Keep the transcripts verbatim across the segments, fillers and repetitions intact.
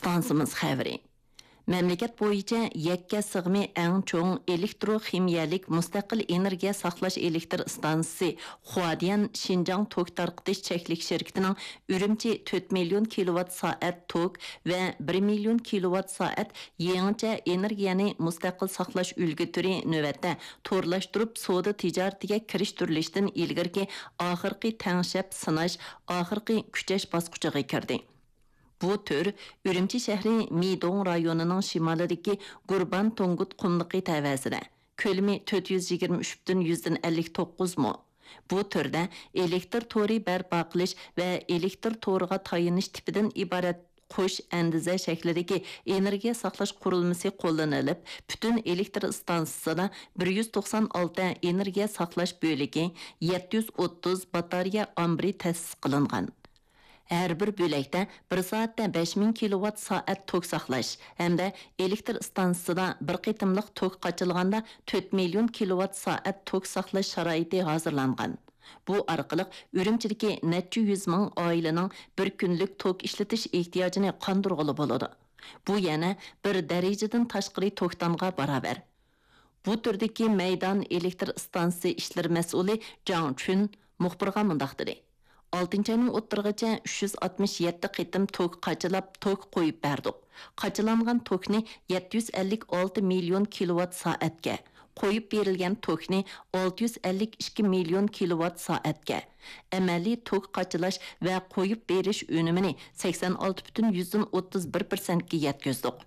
stansimiz xəbəri. Məmləkət boyunca yakka sig'mi eng cho'ng elektroximiyalik mustaqil energiya saqlash elektr stansiyasi Xuadian Şinjan tok tarqitish cheklik şirketining Ürümçi dört million kilowatt soat tok va bir million kilowatt soat yangicha energiyani mustaqil saqlash ulgu turi navbatda to'rlashtirib savdo tijoratiga kirish turilishdan ilgirki oxirgi tangshab sinash oxirgi kuchash bosqichiga kirdi. Bu tür Ürümçi şəhri Midong rayonunun şimalidagi Qurban Tongut qumluqi təvəzində. Kölümü dört yüz yigirma üç butun yüzdən ellik to'qqiz mo. Bu türdə elektr tori bərpa qilish və elektr toriga tayinish tipidan iborat qo'sh andiza shaklidagi energiya saqlash qurilmasi qo'llanilib, butun elektr stansiyasida bir yuz to'qson olti energiya saqlash bo'ligi, yetti yuz o'ttiz batareya ambri ta'sis qilingan. Her bir böləkdə bir saatda besh ming kilowatt soat tok saqlash hamda elektr stansiyasida bir qitimliq tok qaçılğanda dört million kilowatt soat tok saqlash sharoiti hozirlangan. Bu orqali Ürümçidagi necha yuz ming oilaning bir kunlik tok ishlatish ehtiyojini qondirg'ili bo'ladi. Bu yana bir darajadan tashqari tokdanga barobar. Bu turdagi maydon elektr stansiyasi ishlar mas'uli Zhang Chun muxbirga mundaq dedi. oltinchi ayning o'ttirgacha uch yuz oltmish yetti qitim tok qachilab tok qo'yib berdik. Qachilangan tokni yetti yuz ellik olti million kilowatt soatga, qo'yib berilgan tokni olti yuz ellik ikki million kilowatt soatga. Amaliy tok qachilash va qo'yib berish unumini sakson olti butun o'ttiz bir persentga yetkazdik.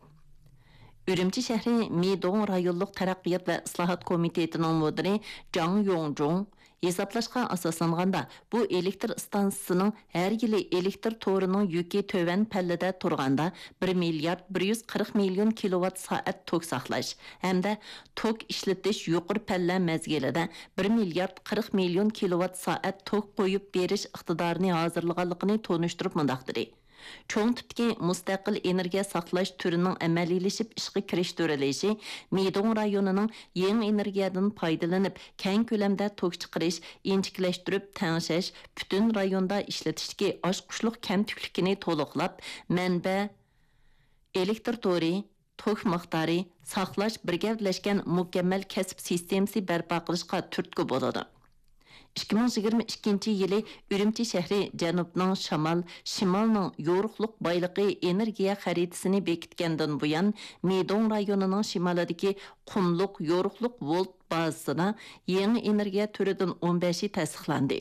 Ürümçi şəhri Midong rayonluq taraqqiyot va islohot komitetining mudiri Zhang Yongzhong hesablashga asoslanganda bu elektr stansiyasining har yili elektr torining yuki tövan pallada turganda bir milliard bir yuz qirq million kilowatt soat tok saqlash hamda tok ishlatish yuqori palla mezgilida bir milliard qirq million kilowatt soat tok qo'yib berish iqtidorini hozirlaganligini tonishtirib mundaq dedi. Cho'ng tipdagi mustaqil energiya saqlash turining amaliylashib ishga kirish turilishi Midong rayonining yangi energiyadan foydalanib keng ko'lamda tok chiqarish, inchiklashtirib tangshash, butun rayonda ishlatishdagi oshqushliq kamtuklikini to'liqlab, manba, elektr tori, tok miqdori saqlash birgalashgan mukammal kasb sistemasi barpo qilishga turtki bo'ladi. ikki ming yigirma ikkinchi yili Ürümçi şəhri janubning shamol, shimolning yo'riqliq boyligi energiya xaritasini bekitgandan buyon Midong rayonining shimolidagi qumliq yo'riqliq volt bazasida yangi energiya turidan o'n beshi tasdiqlandi.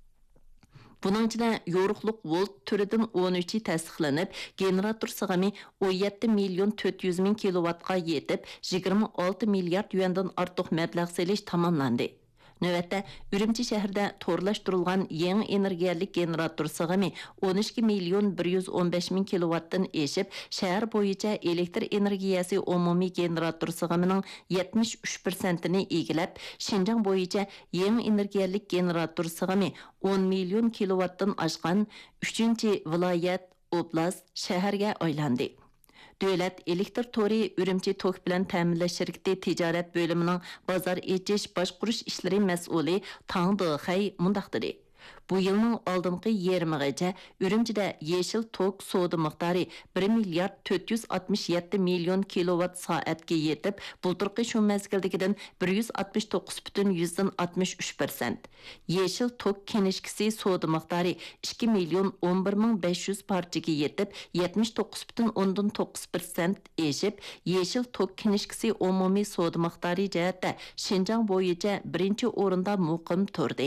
Bunun ichida yo'riqliq volt turidan o'n uchi tasdiqlanib, generator sig'imi o'n yetti million to'rt yuz ming kilowattga yetib, yigirma olti milliard yuandan ortiq mablag' selish tamomlandi. Növətdə Ürümçi şəhərdə torlaşdırılğan yeni energiyalik generator sig'imi o'n ikki million bir yuz o'n besh ming kilowattdan eşib, şəhər boyunca elektr energiyasi umumiy generator sig'imining yetmish uch persentini egilab, Şinjan boyunca yeni energiyalik generator sig'imi o'n million kilowattdan oshgan uchinchi viloyat, oblast, şəhərga aylandi. Dövlət elektr tori Ürümçi tok bilan ta'minlash shirkati tijorat bo'limining bozor echish boshqurish ishlari mas'uli Tang Dexay mundaq dedi. Bu yilning oldingi yarmigacha Ürümchida yeshil tok savdo miqdori bir milliard to'rt yuz oltmish yetti million kilowatt soatga yetib, bulturqi shu mezgildagidan bir yuz oltmish to'qqiz butun oltmish uch persent. Yeshil tok kenishkisi savdo miqdori ikki million o'n bir ming besh yuz parchaga yetib, yetmish to'qqiz butun o'ndan to'qqiz persent eshib, yeshil tok kenishkisi umumiy savdo miqdori jihatda Şinjan bo'yicha birinchi o'rinda muqim turdi.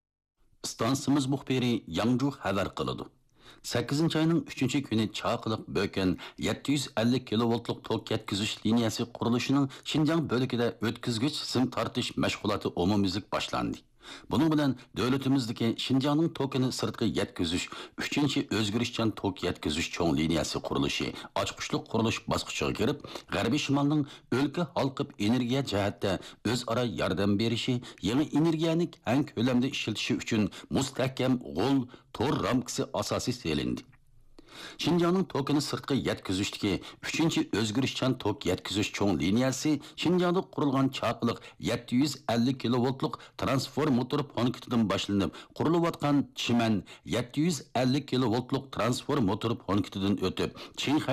Stansiyamiz muxbiri Yangju xabar qiladi. sakkizinchi ayning uchinchi kuni chaqiliq böken yetti yuz ellik kilovoltlik tok yetkazish liniyasi qurilishining Şinjan bo'lagida o'tkazgich sim tortish mashg'uloti umumiylik boshlandi. Bunun bilan davlatimizdagi Şinjanning tokini sirtqi yetkazish, uchinchi o'zgarishchan tok yetkazish cho'ng liniyasi qurilishi ochqushliq qurilish bosqichiga kirib, g'arbiy shimolning o'lka halqib energiya jihatda o'zaro yordam berishi, yangi energiyani keng ko'lamda ishlatishi uchun mustahkam g'ol tor ramkasi asosiy selindi. Şinjanning tokini sirtqi yetkazishdagi uchinchi o'zgarishchan tok yetkazish cho'ng liniyasi Şinjanda qurilgan chaqiliq yetti yuz ellik kilovoltlik transformator punktidan boshlanib, qurilayotgan Chiman yetti yuz ellik kilovoltlik transformator punktidan o'tib,